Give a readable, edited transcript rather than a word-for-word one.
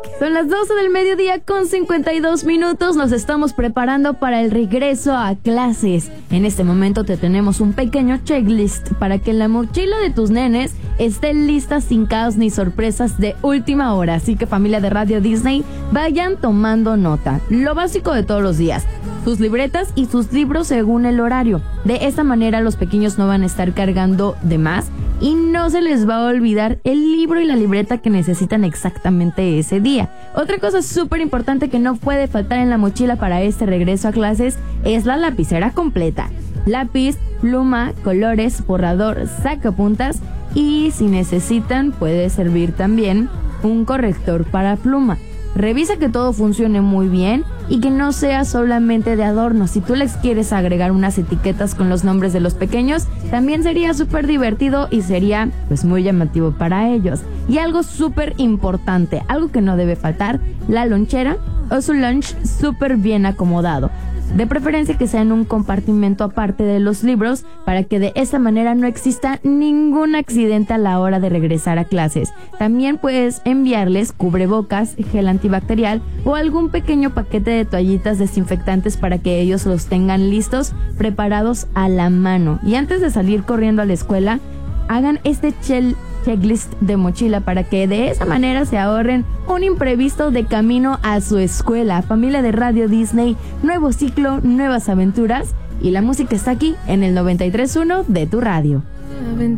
Son las 12 del mediodía con 52 minutos. Nos estamos preparando para el regreso a clases. En este momento te tenemos un pequeño checklist para que la mochila de tus nenes esté lista sin caos ni sorpresas de última hora. Así que, familia de Radio Disney, vayan tomando nota. Lo básico de todos los días: sus libretas y sus libros según el horario. De esta manera los pequeños no van a estar cargando de más y no se les va a olvidar el libro y la libreta que necesitan exactamente ese día. Otra cosa súper importante que no puede faltar en la mochila para este regreso a clases es la lapicera completa. Lápiz, pluma, colores, borrador, sacapuntas y, si necesitan, puede servir también un corrector para pluma. Revisa que todo funcione muy bien y que no sea solamente de adorno. Si tú les quieres agregar unas etiquetas con los nombres de los pequeños, también sería súper divertido y sería pues muy llamativo para ellos. Y algo súper importante, algo que no debe faltar: la lonchera o su lunch súper bien acomodado. De preferencia que sea en un compartimento aparte de los libros, para que de esa manera no exista ningún accidente a la hora de regresar a clases. También puedes enviarles cubrebocas, gel antibacterial o algún pequeño paquete de toallitas desinfectantes para que ellos los tengan listos, preparados a la mano. Y antes de salir corriendo a la escuela, hagan este checklist de mochila para que de esa manera se ahorren un imprevisto de camino a su escuela. Familia de Radio Disney, nuevo ciclo, nuevas aventuras, y la música está aquí en el 93.1 de tu radio.